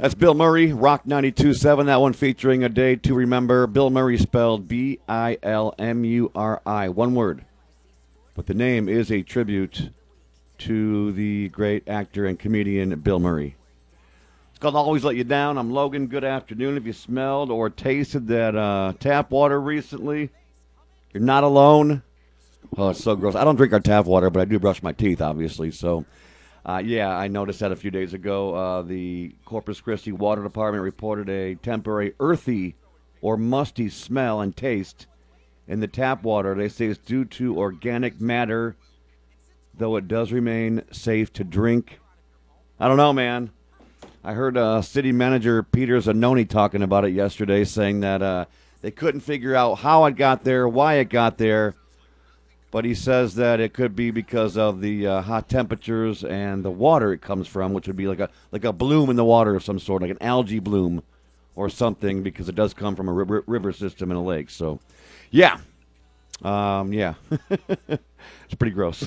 That's Bill Murray, Rock 92.7. That one featuring A Day to Remember. Bill Murray spelled Bilmuri. One word. But the name is a tribute to the great actor and comedian Bill Murray. It's called Always Let You Down. I'm Logan. Good afternoon. If you smelled or tasted that tap water recently, you're not alone. Oh, it's so gross. I don't drink our tap water, but I do brush my teeth, obviously. So, yeah, I noticed that a few days ago. The Corpus Christi Water Department reported a temporary earthy or musty smell and taste in the tap water. They say it's due to organic matter, though it does remain safe to drink. I don't know, man. I heard city manager Peter Zanoni talking about it yesterday, saying that they couldn't figure out how it got there, why it got there. But he says that it could be because of the hot temperatures and the water it comes from, which would be like a bloom in the water of some sort, like an algae bloom or something, because it does come from a river system and a lake. So, yeah. Yeah. It's pretty gross.